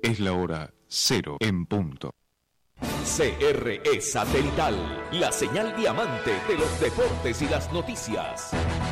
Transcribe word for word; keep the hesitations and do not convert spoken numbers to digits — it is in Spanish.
Es la hora cero en punto. C R E Satelital, la señal diamante de los deportes y las noticias.